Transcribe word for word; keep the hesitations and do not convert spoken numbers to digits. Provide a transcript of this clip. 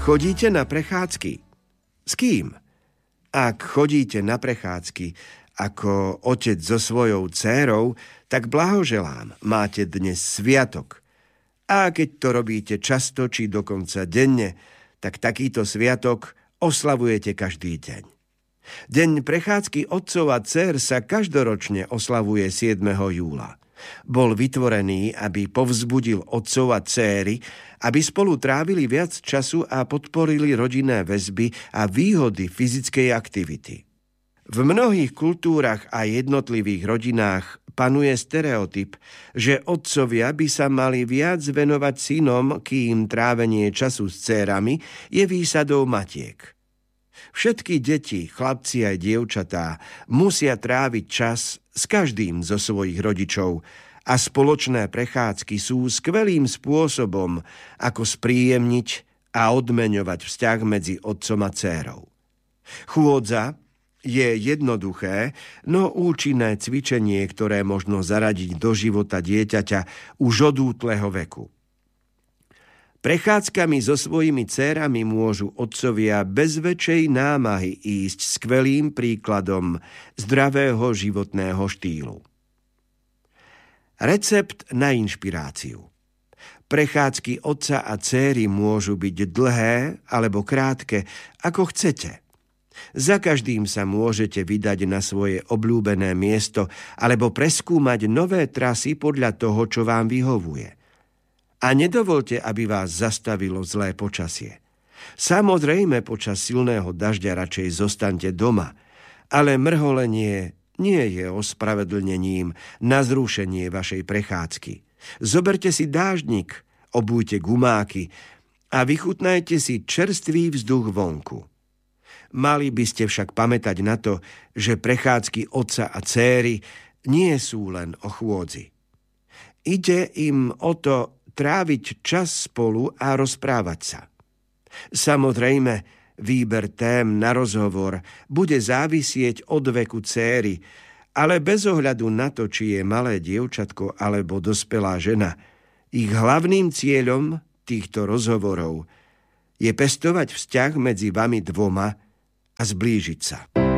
Chodíte na prechádzky? S kým? Ak chodíte na prechádzky ako otec so svojou dcérou, tak blahoželám, máte dnes sviatok. A keď to robíte často, či dokonca denne, tak takýto sviatok oslavujete každý deň. Deň prechádzky otcov a dcér sa každoročne oslavuje siedmeho júla. Bol vytvorený, aby povzbudil otcov a dcéry, aby spolu trávili viac času a podporili rodinné väzby a výhody fyzickej aktivity. V mnohých kultúrach a jednotlivých rodinách panuje stereotyp, že otcovia by sa mali viac venovať synom, kým trávenie času s dcérami je výsadou matiek. Všetky deti, chlapci aj dievčatá, musia tráviť čas s každým zo svojich rodičov a spoločné prechádzky sú skvelým spôsobom, ako spríjemniť a odmeňovať vzťah medzi otcom a dcérou. Chôdza je jednoduché, no účinné cvičenie, ktoré možno zaradiť do života dieťaťa už od útleho veku. Prechádzkami so svojimi dcérami môžu otcovia bez väčšej námahy ísť skvelým príkladom zdravého životného štýlu. Recept na inšpiráciu. Prechádzky otca a dcéry môžu byť dlhé alebo krátke, ako chcete. Za každým sa môžete vydať na svoje obľúbené miesto alebo preskúmať nové trasy podľa toho, čo vám vyhovuje. A nedovolte, aby vás zastavilo zlé počasie. Samozrejme, počas silného dažďa radšej zostaňte doma, ale mrholenie nie je ospravedlnením na zrušenie vašej prechádzky. Zoberte si dáždnik, obujte gumáky a vychutnajte si čerstvý vzduch vonku. Mali by ste však pamätať na to, že prechádzky otca a dcéry nie sú len o chôdzi. Ide im o to tráviť čas spolu a rozprávať sa. Samozrejme, výber tém na rozhovor bude závisieť od veku dcéry, ale bez ohľadu na to, či je malé dievčatko alebo dospelá žena, ich hlavným cieľom týchto rozhovorov je pestovať vzťah medzi vami dvoma a zblížiť sa.